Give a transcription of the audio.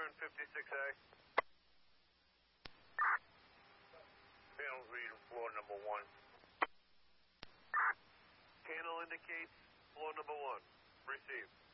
turn 56A. Panel reading floor number 1. Panel indicates floor number 1. Receive.